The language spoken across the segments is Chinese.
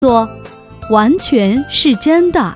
做完全是真的。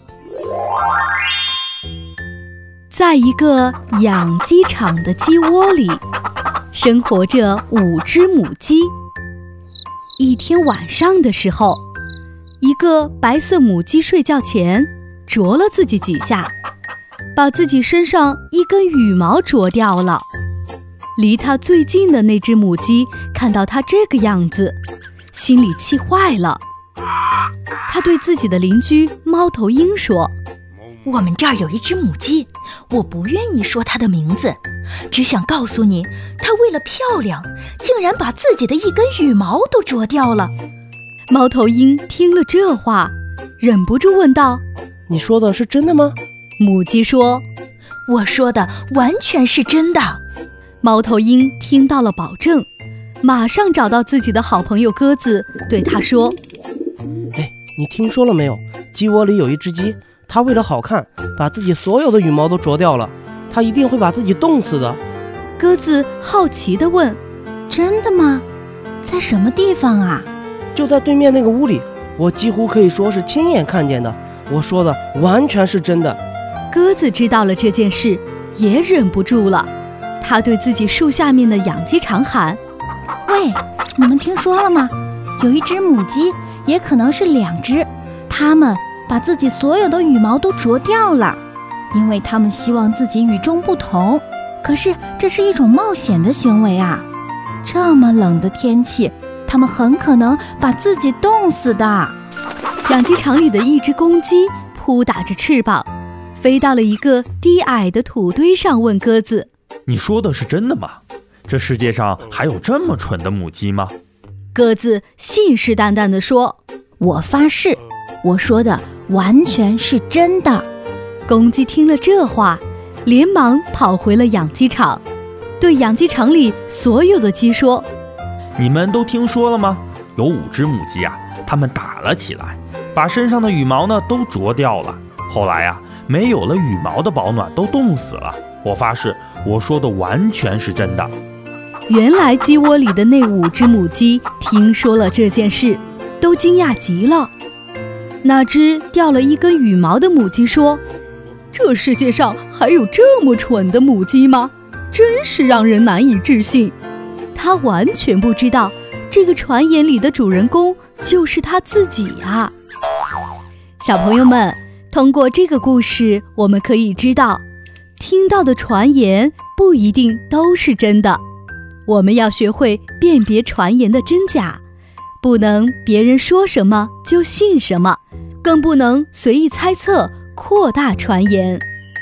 在一个养鸡场的鸡窝里，生活着5只母鸡。一天晚上的时候，一个白色母鸡睡觉前啄了自己几下，把自己身上一根羽毛啄掉了。离它最近的那只母鸡看到它这个样子，心里气坏了。它对自己的邻居猫头鹰说： 我们这儿有一只母鸡，我不愿意说它的名字，只想告诉你，它为了漂亮，竟然把自己的一根羽毛都啄掉了。 猫头鹰听了这话，忍不住问道： 你说的是真的吗？ 母鸡说： 我说的完全是真的。 猫头鹰听到了保证，马上找到自己的好朋友鸽子，对他说： 你听说了没有？鸡窝里有一只鸡，它为了好看，把自己所有的羽毛都啄掉了，它一定会把自己冻死的。 鸽子好奇地问： 真的吗？在什么地方啊？ 就在对面那个屋里，我几乎可以说是亲眼看见的，我说的完全是真的。 鸽子知道了这件事，也忍不住了，他对自己树下面的养鸡场喊： 喂，你们听说了吗？有一只母鸡，也可能是2只，它们把自己所有的羽毛都啄掉了，因为它们希望自己与众不同。可是这是一种冒险的行为啊！这么冷的天气，它们很可能把自己冻死的。 养鸡场里的一只公鸡扑打着翅膀，飞到了一个低矮的土堆上，问鸽子： 你说的是真的吗？这世界上还有这么蠢的母鸡吗？ 鸽子信誓旦旦地说： 我发誓，我说的完全是真的。 公鸡听了这话，连忙跑回了养鸡场，对养鸡场里所有的鸡说： 你们都听说了吗？有5只母鸡啊，它们打了起来，把身上的羽毛呢都啄掉了。后来啊，没有了羽毛的保暖都冻死了。我发誓，我说的完全是真的。 原来鸡窝里的那5只母鸡听说了这件事，都惊讶极了。那只掉了一根羽毛的母鸡说：这世界上还有这么蠢的母鸡吗？真是让人难以置信。它完全不知道，这个传言里的主人公就是它自己啊。小朋友们，通过这个故事，我们可以知道，听到的传言不一定都是真的。我们要学会辨别传言的真假，不能别人说什么就信什么，更不能随意猜测，扩大传言。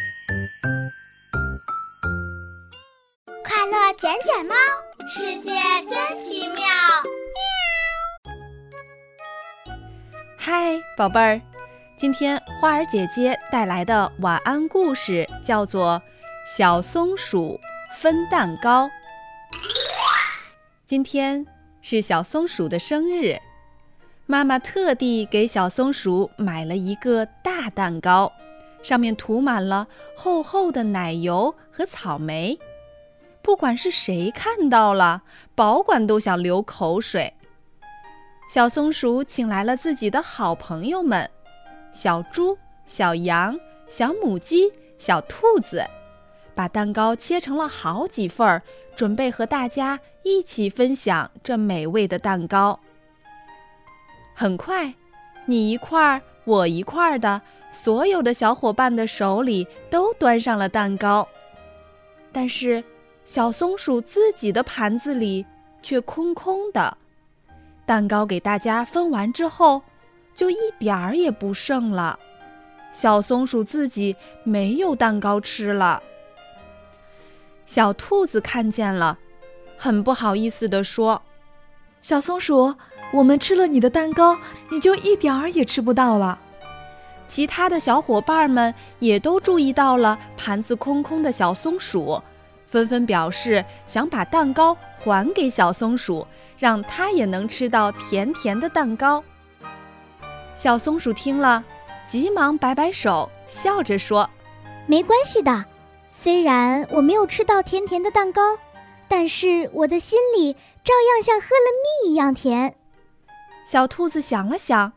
快乐卷卷猫，世界真奇妙。 嗨，宝贝儿，今天花儿姐姐带来的晚安故事叫做《小松鼠分蛋糕》。今天是小松鼠的生日，妈妈特地给小松鼠买了一个大蛋糕，上面涂满了厚厚的奶油和草莓。不管是谁看到了，保管都想流口水。小松鼠请来了自己的好朋友们，小猪、小羊、小母鸡、小兔子，把蛋糕切成了好几份儿，准备和大家一起分享这美味的蛋糕。很快，你一块儿，我一块儿的，所有的小伙伴的手里都端上了蛋糕。但是，小松鼠自己的盘子里却空空的。蛋糕给大家分完之后，就一点儿也不剩了。小松鼠自己没有蛋糕吃了。小兔子看见了，很不好意思地说： 小松鼠，我们吃了你的蛋糕，你就一点儿也吃不到了。 其他的小伙伴们也都注意到了盘子空空的小松鼠，纷纷表示想把蛋糕还给小松鼠，让它也能吃到甜甜的蛋糕。小松鼠听了，急忙摆摆手，笑着说： 没关系的，虽然我没有吃到甜甜的蛋糕，但是我的心里照样像喝了蜜一样甜。 小兔子想了想，